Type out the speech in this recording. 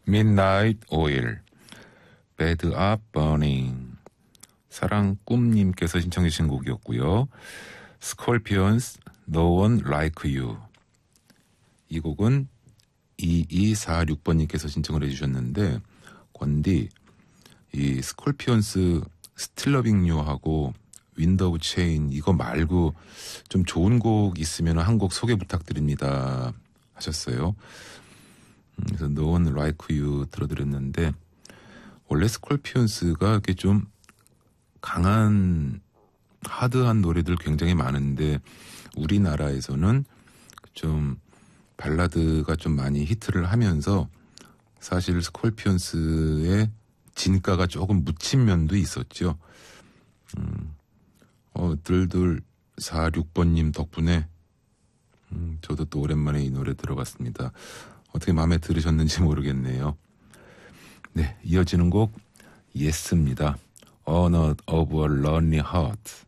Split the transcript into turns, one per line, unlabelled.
Midnight Oil, Bed Up Burning. 사랑 꿈님께서 신청해 주신 곡이었고요. Scorpions, No One Like You. 이 곡은 2246번님께서 신청을 해주셨는데, 권디, 이 스콜피언스 스틸러빙 유하고 윈드 오브 체인 이거 말고 좀 좋은 곡 있으면 한 곡 소개 부탁드립니다 하셨어요. 그래서 No One Like You 들어드렸는데, 원래 스콜피언스가 이렇게 좀 강한 하드한 노래들 굉장히 많은데 우리나라에서는 좀 발라드가 좀 많이 히트를 하면서 사실 스콜피언스의 진가가 조금 묻힌 면도 있었죠. 2246번님 덕분에 저도 또 오랜만에 이 노래 들어봤습니다. 어떻게 마음에 들으셨는지 모르겠네요. 네, 이어지는 곡 예스입니다. Honor of a Lonely Heart.